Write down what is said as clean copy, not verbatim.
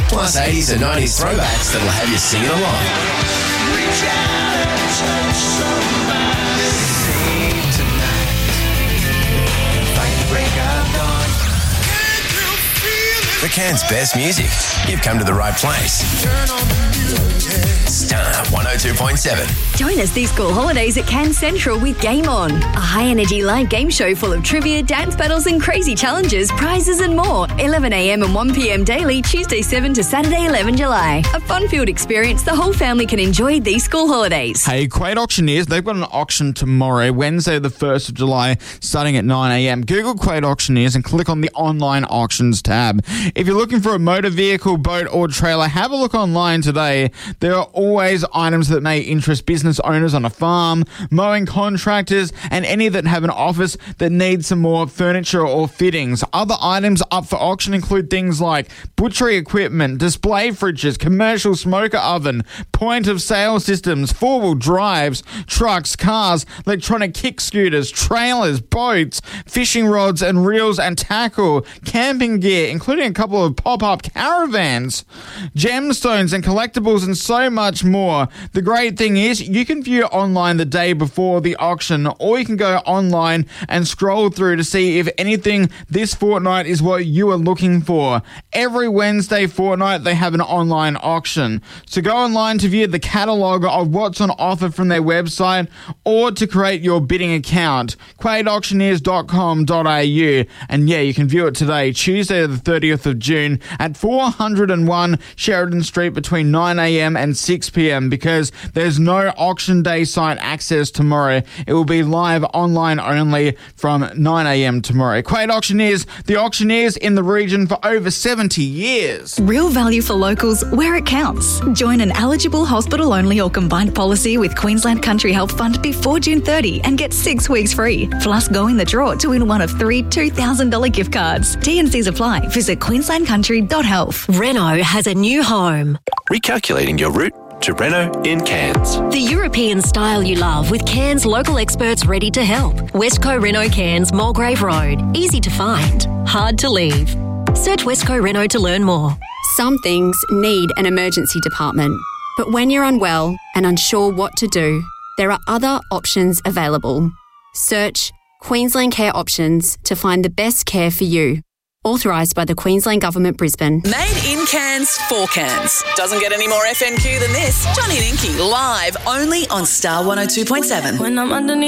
plus 80s and 90s throwbacks that'll have you singing along. Reach out and touch somebody. Sing tonight. Fight the break of dawn. For Cairns' best music, you've come to the right place. Turn on the music. Star 102.7. Join us these school holidays at Cairns Central with Game On, a high-energy live game show full of trivia, dance battles and crazy challenges, prizes and more. 11 a.m. and 1 p.m. daily, Tuesday 7 to Saturday 11 July. A fun-filled experience the whole family can enjoy these school holidays. Hey, Quade Auctioneers, they've got an auction tomorrow, Wednesday the 1st of July, starting at 9 a.m. Google Quade Auctioneers and click on the online auctions tab. If you're looking for a motor vehicle, boat or trailer, have a look online today. There are always items that may interest business owners on a farm, mowing contractors, and any that have an office that needs some more furniture or fittings. Other items up for auction include things like butchery equipment, display fridges, commercial smoker oven, point of sale systems, four-wheel drives, trucks, cars, electronic kick scooters, trailers, boats, fishing rods and reels and tackle, camping gear, including a couple of pop-up caravans, gemstones and collectibles, and so much more. The great thing is you can view it online the day before the auction, or you can go online and scroll through to see if anything this fortnight is what you are looking for. Every Wednesday fortnight they have an online auction. So go online to view the catalogue of what's on offer from their website or to create your bidding account. quadeauctioneers.com.au, and yeah, you can view it today, Tuesday the 30th of June at 401 Sheridan Street between 9 a.m. and 6 p.m. because there's no auction day site access tomorrow. It will be live online only from 9 a.m. tomorrow. Quade Auctioneers, the auctioneers in the region for over 70 years. Real value for locals where it counts. Join an eligible hospital-only or combined policy with Queensland Country Health Fund before June 30 and get 6 weeks free. Plus, go in the draw to win one of 3 $2,000 gift cards. T&Cs apply. Visit queenslandcountry.health. Renault has a new home. Recalculating your route to Renault in Cairns. The European style you love with Cairns local experts ready to help. Westco Renault Cairns, Mulgrave Road. Easy to find, hard to leave. Search Westco Renault to learn more. Some things need an emergency department, but when you're unwell and unsure what to do, there are other options available. Search Queensland Care Options to find the best care for you. Authorised by the Queensland Government, Brisbane. Made in Cairns for Cairns. Doesn't get any more FNQ than this. Johnny and Inky live only on Star 102.7. When I'm underneath